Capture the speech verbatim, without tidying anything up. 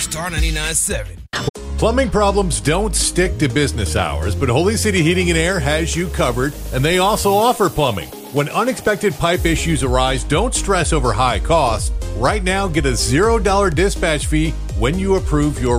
Star ninety-nine point seven. Plumbing problems don't stick to business hours, but Holy City Heating and Air has you covered, and they also offer plumbing. When unexpected pipe issues arise, don't stress over high costs. Right now, get a zero dollar dispatch fee when you approve your